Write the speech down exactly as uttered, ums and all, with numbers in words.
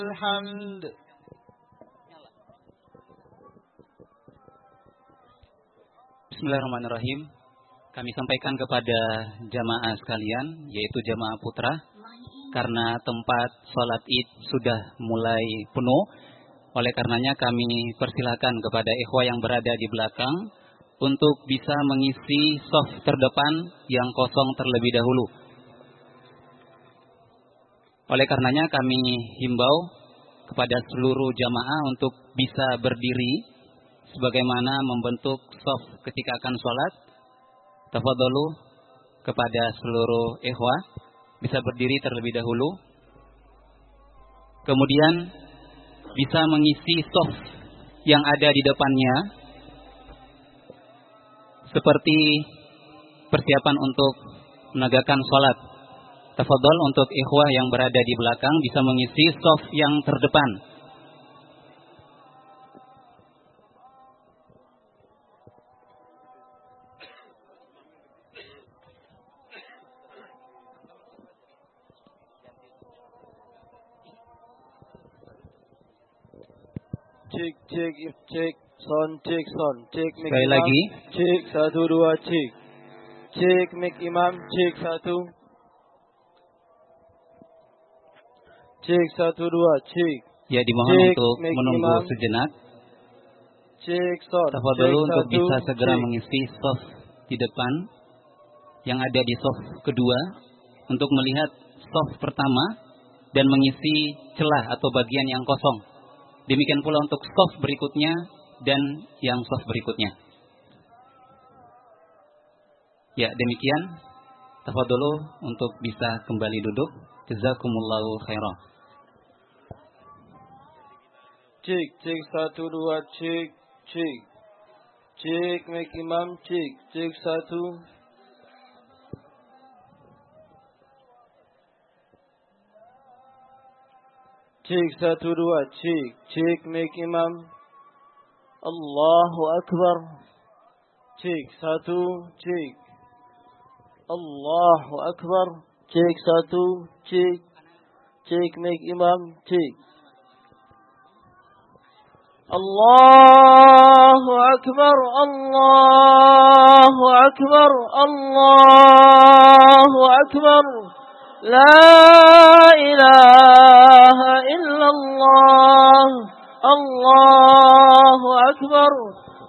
الحمد. Bismillahirrahmanirrahim. Kami sampaikan kepada jamaah sekalian, yaitu jamaah putra, karena tempat sholat id sudah mulai penuh. Oleh karenanya kami persilakan kepada ikhwah yang berada di belakang untuk bisa mengisi shaf terdepan yang kosong terlebih dahulu. Oleh karenanya kami himbau kepada seluruh jamaah untuk bisa berdiri sebagaimana membentuk shaf ketika akan sholat. Tafadhalu kepada seluruh ikhwah bisa berdiri terlebih dahulu. Kemudian bisa mengisi shaf yang ada di depannya seperti persiapan untuk menegakkan sholat. Tafadhal untuk ikhwah yang berada di belakang bisa mengisi shaf yang terdepan. Cek, cek, cek, son, cek, son, cek, mik Sekali imam, lagi. cek, satu, dua, cek, cek, mik imam, cek, satu, cek, satu, dua, cek. Ya, dimohon cek, untuk menunggu imam, sejenak. Cek, son, Tafadhalu cek, untuk satu, bisa segera cek. mengisi shaf di depan yang ada di shaf kedua untuk melihat shaf pertama dan mengisi celah atau bagian yang kosong. Demikian pula untuk shaf berikutnya dan yang shaf berikutnya. Ya, demikian. Tafadhalu untuk bisa kembali duduk. Jazakumullahu khairan. Cek, cek, satu, dua, cek, cek. Cek, mik imam, cek, cek, satu. Cek, satu, dua, cek, cek, mik imam. Allahu Akbar. Cek, satu, cek. Allahu Akbar. Cek, satu, cek. Cek, mik imam, cek. Allahu Akbar, Allahu Akbar, Allahu Akbar. La ilaha illallah. Allahu Akbar.